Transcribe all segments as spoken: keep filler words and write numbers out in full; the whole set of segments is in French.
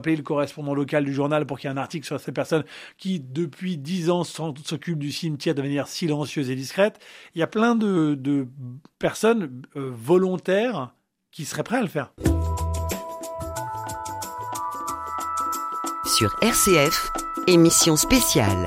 appeler le correspondant local du journal pour qu'il y ait un article sur ces personnes qui, depuis dix ans, s'occupent du cimetière de manière silencieuse et discrète. Il y a plein de, de personnes euh, volontaires qui seraient prêtes à le faire. Sur R C F, émission spéciale.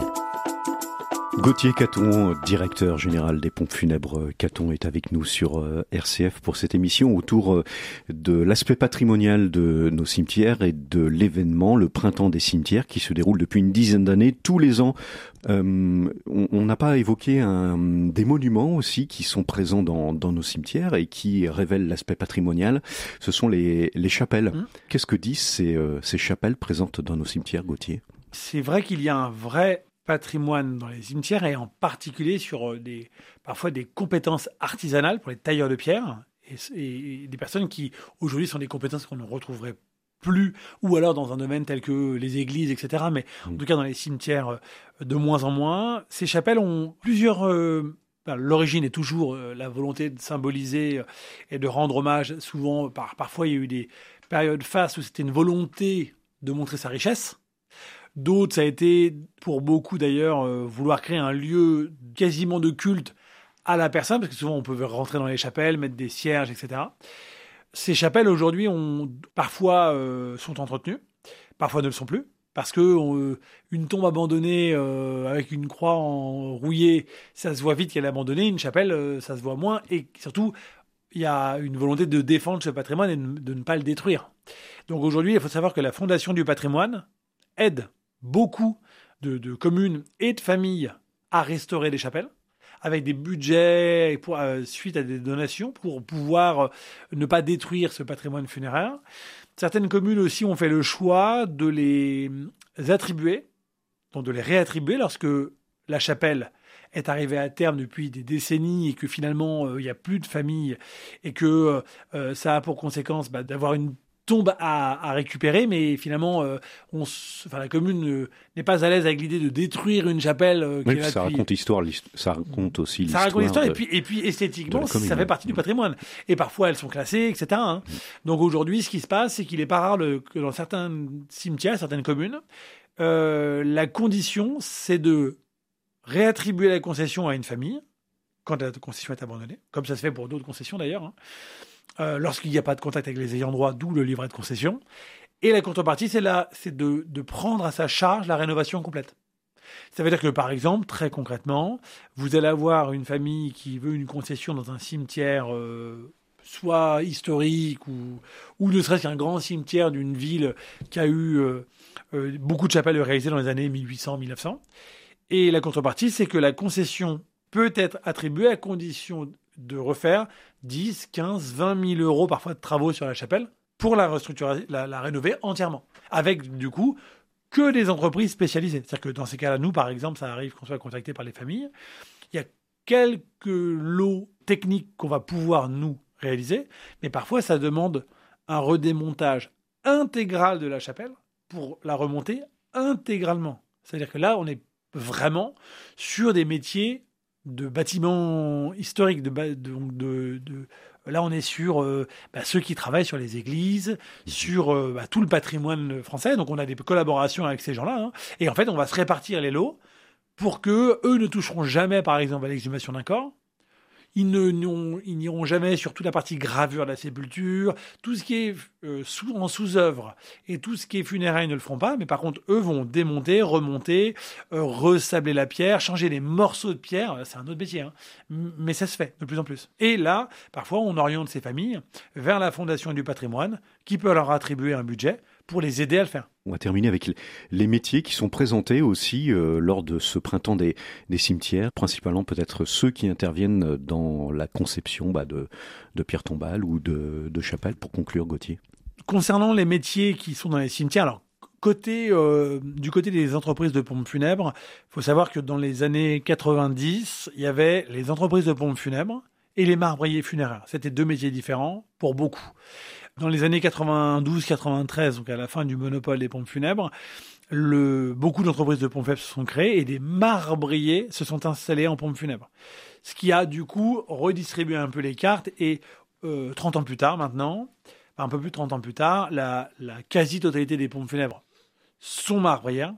Gauthier Caton, directeur général des pompes funèbres Caton, est avec nous sur R C F pour cette émission autour de l'aspect patrimonial de nos cimetières et de l'événement, le Printemps des cimetières, qui se déroule depuis une dizaine d'années, tous les ans. Euh, on n'a pas évoqué un, des monuments aussi qui sont présents dans, dans nos cimetières et qui révèlent l'aspect patrimonial. Ce sont les, les chapelles. Mmh. Qu'est-ce que disent ces, euh, ces chapelles présentes dans nos cimetières, Gauthier ? C'est vrai qu'il y a un vrai patrimoine dans les cimetières et en particulier sur des, parfois des compétences artisanales pour les tailleurs de pierre et, et des personnes qui aujourd'hui sont des compétences qu'on ne retrouverait plus ou alors dans un domaine tel que les églises, et cetera. Mais en tout cas dans les cimetières de moins en moins. Ces chapelles ont plusieurs... Euh, ben, l'origine est toujours euh, la volonté de symboliser euh, et de rendre hommage. Souvent, par, parfois il y a eu des périodes fastes où c'était une volonté de montrer sa richesse. D'autres, ça a été, pour beaucoup d'ailleurs, euh, vouloir créer un lieu quasiment de culte à la personne, parce que souvent on peut rentrer dans les chapelles, mettre des cierges, et cetera. Ces chapelles, aujourd'hui, ont, parfois euh, sont entretenues, parfois ne le sont plus, parce que euh, une tombe abandonnée euh, avec une croix en rouillée, ça se voit vite qu'elle est abandonnée, une chapelle, euh, ça se voit moins, et surtout, il y a une volonté de défendre ce patrimoine et de, de ne pas le détruire. Donc aujourd'hui, il faut savoir que la Fondation du patrimoine aide beaucoup de, de communes et de familles à restaurer des chapelles, avec des budgets pour, euh, suite à des donations pour pouvoir euh, ne pas détruire ce patrimoine funéraire. Certaines communes aussi ont fait le choix de les attribuer, donc de les réattribuer lorsque la chapelle est arrivée à terme depuis des décennies et que finalement il euh, n'y a plus de famille et que euh, ça a pour conséquence bah, d'avoir une tombe à, à récupérer, mais finalement, euh, on, enfin, la commune euh, n'est pas à l'aise avec l'idée de détruire une chapelle. Euh, qui oui, est là ça depuis... raconte histoire, ça raconte aussi ça l'histoire. Ça raconte l'histoire, de... et puis, et puis esthétiquement, ça fait partie du patrimoine. Et parfois, elles sont classées, et cetera. Hein. Mmh. Donc aujourd'hui, ce qui se passe, c'est qu'il n'est pas rare le, que dans certains cimetières, certaines communes, euh, la condition, c'est de réattribuer la concession à une famille, quand la concession est abandonnée, comme ça se fait pour d'autres concessions d'ailleurs, hein. Euh, lorsqu'il n'y a pas de contact avec les ayants droit, d'où le livret de concession. Et la contrepartie, c'est, là, c'est de, de prendre à sa charge la rénovation complète. Ça veut dire que, par exemple, très concrètement, vous allez avoir une famille qui veut une concession dans un cimetière, euh, soit historique ou, ou ne serait-ce qu'un grand cimetière d'une ville qui a eu euh, euh, beaucoup de chapelles réalisées dans les années mille huit cents à mille neuf cents. Et la contrepartie, c'est que la concession peut être attribuée à condition de refaire dix, quinze, vingt mille euros parfois de travaux sur la chapelle pour la restructurer, la, la rénover entièrement. Avec du coup que des entreprises spécialisées. C'est-à-dire que dans ces cas-là, nous par exemple, ça arrive qu'on soit contacté par les familles. Il y a quelques lots techniques qu'on va pouvoir nous réaliser, mais parfois ça demande un redémontage intégral de la chapelle pour la remonter intégralement. C'est-à-dire que là, on est vraiment sur des métiers de bâtiments historiques, de, de, de, de là on est sur euh, bah, ceux qui travaillent sur les églises, sur euh, bah, tout le patrimoine français, donc on a des collaborations avec ces gens-là, hein. Et en fait on va se répartir les lots pour que eux ne toucheront jamais par exemple à l'exhumation d'un corps. Ils, ne, n'ont, ils n'iront jamais sur toute la partie gravure de la sépulture, tout ce qui est euh, sous, en sous-œuvre et tout ce qui est funérailles ne le feront pas, mais par contre, eux vont démonter, remonter, euh, resabler la pierre, changer les morceaux de pierre, c'est un autre métier, hein. Mais ça se fait de plus en plus. Et là, parfois, on oriente ces familles vers la Fondation du patrimoine qui peut leur attribuer un budget pour les aider à le faire. On va terminer avec les métiers qui sont présentés aussi euh, lors de ce printemps des, des cimetières, principalement peut-être ceux qui interviennent dans la conception bah, de, de pierres tombales ou de, de chapelles, pour conclure, Gauthier. Concernant les métiers qui sont dans les cimetières, alors côté, euh, du côté des entreprises de pompes funèbres, il faut savoir que dans les années quatre-vingt-dix, il y avait les entreprises de pompes funèbres et les marbriers funéraires. C'était deux métiers différents pour beaucoup. Dans les années quatre-vingt-douze quatre-vingt-treize, donc à la fin du monopole des pompes funèbres, le, beaucoup d'entreprises de pompes funèbres se sont créées et des marbriers se sont installés en pompes funèbres. Ce qui a du coup redistribué un peu les cartes et euh, trente ans plus tard maintenant, un peu plus de trente ans plus tard, la, la quasi-totalité des pompes funèbres sont marbrières.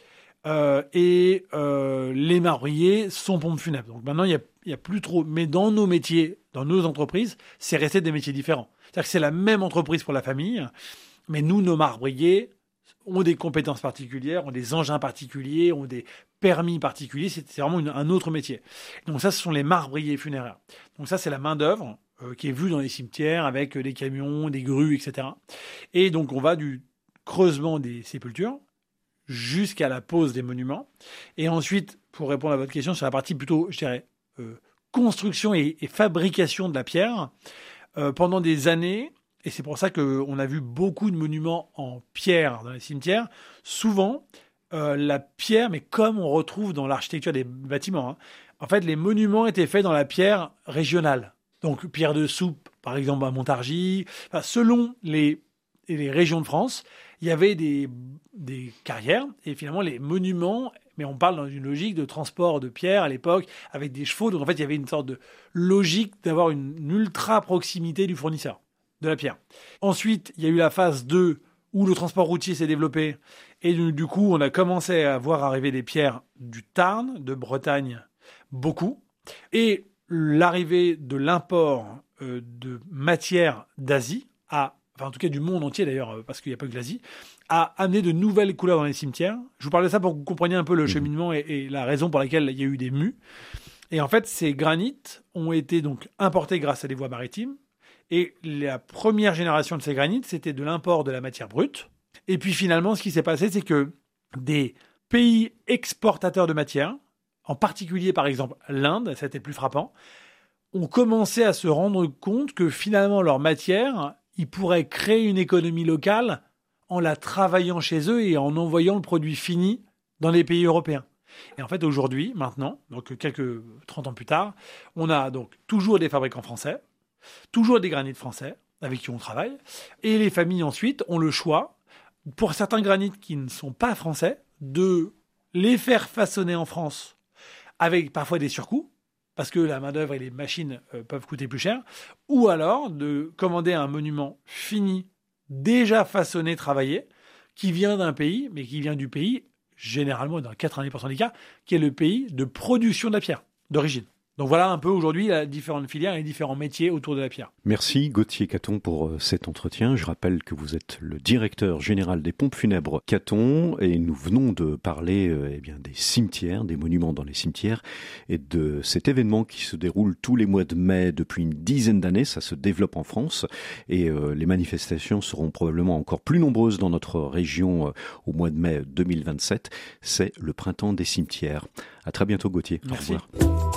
Euh, et euh, les marbriers sont pompes funèbres. Donc maintenant, il n'y a, y a plus trop. Mais dans nos métiers, dans nos entreprises, c'est resté des métiers différents. C'est-à-dire que c'est la même entreprise pour la famille, mais nous, nos marbriers ont des compétences particulières, ont des engins particuliers, ont des permis particuliers. C'est, c'est vraiment une, un autre métier. Donc ça, ce sont les marbriers funéraires. Donc ça, c'est la main-d'œuvre euh, qui est vue dans les cimetières avec des camions, des grues, et cetera. Et donc, on va du creusement des sépultures jusqu'à la pose des monuments. Et ensuite, pour répondre à votre question sur la partie plutôt, je dirais, euh, construction et, et fabrication de la pierre, euh, pendant des années, et c'est pour ça qu'on a vu beaucoup de monuments en pierre dans les cimetières, souvent, euh, la pierre, mais comme on retrouve dans l'architecture des bâtiments, hein, en fait, les monuments étaient faits dans la pierre régionale. Donc, pierre de soupe, par exemple, à Montargis, enfin, selon les, les régions de France, il y avait des, des carrières et finalement les monuments, mais on parle dans une logique de transport de pierre à l'époque avec des chevaux. Donc en fait, il y avait une sorte de logique d'avoir une, une ultra proximité du fournisseur de la pierre. Ensuite, il y a eu la phase deux où le transport routier s'est développé et du, du coup, on a commencé à voir arriver des pierres du Tarn, de Bretagne, beaucoup. Et l'arrivée de l'import euh, de matières d'Asie à enfin en tout cas du monde entier d'ailleurs, parce qu'il n'y a pas que l'Asie, a amené de nouvelles couleurs dans les cimetières. Je vous parle de ça pour que vous compreniez un peu le cheminement et, et la raison pour laquelle il y a eu des mues. Et en fait, ces granites ont été donc importés grâce à des voies maritimes. Et la première génération de ces granites, c'était de l'import de la matière brute. Et puis finalement, ce qui s'est passé, c'est que des pays exportateurs de matière, en particulier par exemple l'Inde, c'était plus frappant, ont commencé à se rendre compte que finalement leur matière, ils pourraient créer une économie locale en la travaillant chez eux et en envoyant le produit fini dans les pays européens. Et en fait, aujourd'hui, maintenant, donc quelques trente ans plus tard, on a donc toujours des fabricants français, toujours des granites français avec qui on travaille, et les familles ensuite ont le choix, pour certains granites qui ne sont pas français, de les faire façonner en France avec parfois des surcoûts, parce que la main-d'œuvre et les machines euh, peuvent coûter plus cher, ou alors de commander un monument fini, déjà façonné, travaillé, qui vient d'un pays, mais qui vient du pays, généralement dans quatre-vingt-dix pour cent des cas, qui est le pays de production de la pierre, d'origine. Donc voilà un peu aujourd'hui les différentes filières et les différents métiers autour de la pierre. Merci Gauthier Caton pour cet entretien. Je rappelle que vous êtes le directeur général des pompes funèbres Caton et nous venons de parler eh bien, des cimetières, des monuments dans les cimetières et de cet événement qui se déroule tous les mois de mai depuis une dizaine d'années. Ça se développe en France et euh, les manifestations seront probablement encore plus nombreuses dans notre région euh, au mois de mai deux mille vingt-sept. C'est le printemps des cimetières. À très bientôt Gauthier. Merci. Au revoir.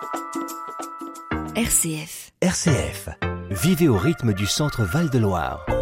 R C F. R C F. Vivez au rythme du Centre Val de Loire.